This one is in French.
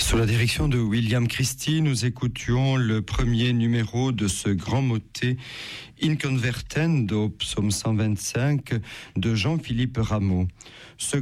Sous la direction de William Christie, nous écoutions le premier numéro de ce grand motet In Convertendo, psaume 125, de Jean-Philippe Rameau. Ce